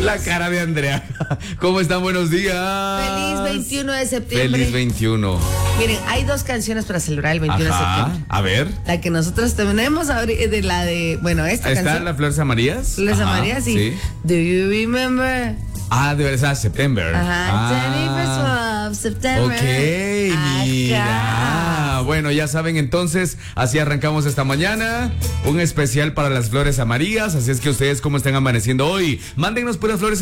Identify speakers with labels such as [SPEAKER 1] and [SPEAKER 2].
[SPEAKER 1] La cara de Andrea. ¿Cómo están? Buenos días.
[SPEAKER 2] Feliz 21 de septiembre.
[SPEAKER 1] Feliz 21.
[SPEAKER 2] Miren, hay dos canciones para celebrar el 21 de septiembre.
[SPEAKER 1] A ver.
[SPEAKER 2] La que nosotros tenemos de la de, bueno, esta
[SPEAKER 1] ¿Está
[SPEAKER 2] canción.
[SPEAKER 1] la Flores Amarillas?
[SPEAKER 2] Flores Amarillas, sí. Do you remember?
[SPEAKER 1] De verdad, September.
[SPEAKER 2] Ajá, September.
[SPEAKER 1] Ok, mira. Bueno, ya saben, entonces, así arrancamos esta mañana. Un especial para las Flores Amarillas. Así es que ustedes, ¿cómo están amaneciendo hoy? Mándennos puras flores